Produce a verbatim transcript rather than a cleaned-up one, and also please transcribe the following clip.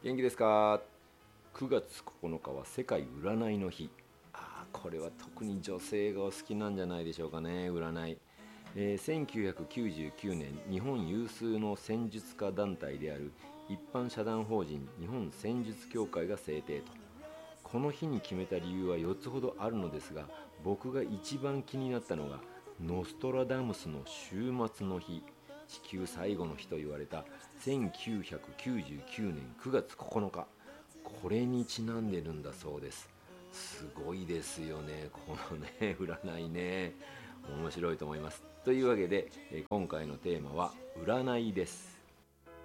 元気ですか？くがつここのかは世界占いの日。あーこれは特に女性がお好きなんじゃないでしょうかね。占い、えーせんきゅうひゃくきゅうじゅうきゅうねん、日本有数の戦術家団体である一般社団法人日本戦術協会が制定と。この日に決めた理由はよっつほどあるのですが、僕が一番気になったのがノストラダムスの終末の日、地球最後の日と言われたせんきゅうひゃくきゅうじゅうきゅうねんくがつここのか、これにちなんでるんだそうです。すごいですよね、このね占いね。面白いと思います。というわけで、え今回のテーマは占いです。